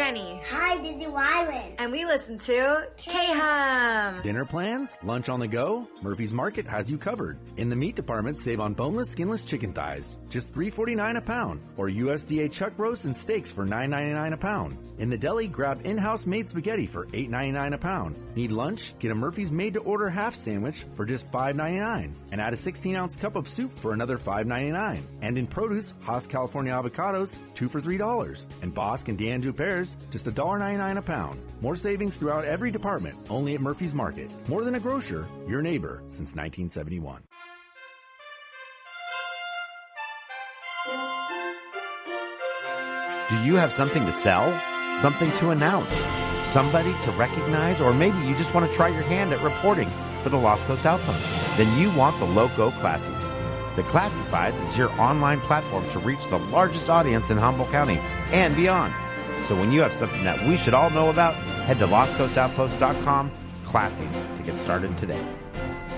Jenny. Hi, this is Wyron. And we listen to K-Hum. Dinner plans? Lunch on the go? Murphy's Market has you covered. In the meat department, save on boneless, skinless chicken thighs, just $3.49 a pound, or USDA chuck roasts and steaks for $9.99 a pound. In the deli, grab in-house made spaghetti for $8.99 a pound. Need lunch? Get a Murphy's made-to-order half sandwich for just $5.99, and add a 16-ounce cup of soup for another $5.99. And in produce, Haas California avocados, 2 for $3, and Bosque and D'Anjou pears, just $1.99 a pound. More savings throughout every department, only at Murphy's Market. More than a grocer, your neighbor since 1971. Do you have something to sell? Something to announce? Somebody to recognize? Or maybe you just want to try your hand at reporting for the Lost Coast Outpost? Then you want the Loco Classies. The Classifieds is your online platform to reach the largest audience in Humboldt County and beyond. So when you have something that we should all know about, head to lostcoastoutpost.com/classies to get started today.